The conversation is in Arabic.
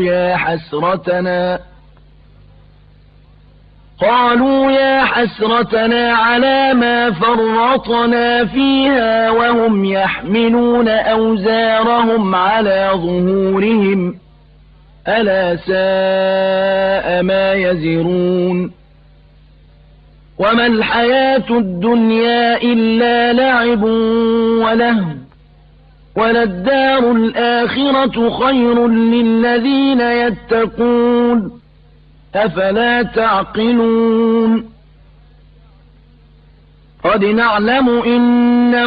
يا حسرتنا على ما فرطنا فيها وهم يحملون أوزارهم على ظهورهم ألا ساء ما يزرون وما الحياة الدنيا إلا لعب ولهو وللدار الآخرة خير للذين يتقون أفلا تعقلون قد نعلم إنه